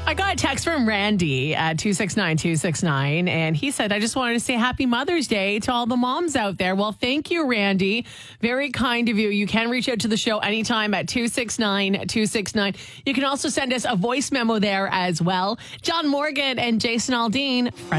I got a text from Randy at 269-269, and he said, I just wanted to say happy Mother's Day to all the moms out there. Well, thank you, Randy. Very kind of you. You can reach out to the show anytime at 269-269. You can also send us a voice memo there as well. John Morgan and Jason Aldean.